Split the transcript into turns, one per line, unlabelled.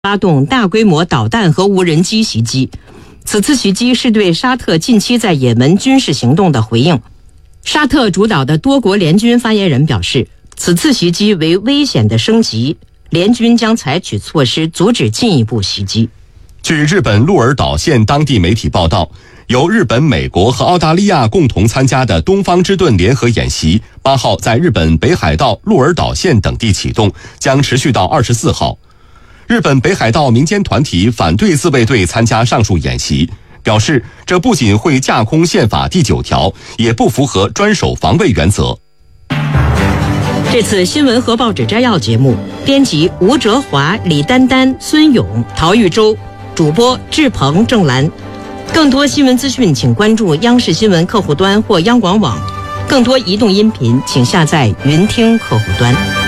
发动大规模导弹和无人机袭击。此次袭击是对沙特近期在也门军事行动的回应。沙特主导的多国联军发言人表示，此次袭击为危险的升级，联军将采取措施阻止进一步袭击。
据日本鹿儿岛县当地媒体报道，由日本、美国和澳大利亚共同参加的东方之盾联合演习8号在日本北海道鹿儿岛县等地启动，将持续到24号。日本北海道民间团体反对自卫队参加上述演习，表示这不仅会架空宪法第9条，也不符合专守防卫原则。
这次新闻和报纸摘要节目，编辑吴哲华、李丹丹、孙勇、陶玉洲，主播志鹏、郑兰。更多新闻资讯请关注央视新闻客户端或央广网，更多移动音频请下载云听客户端。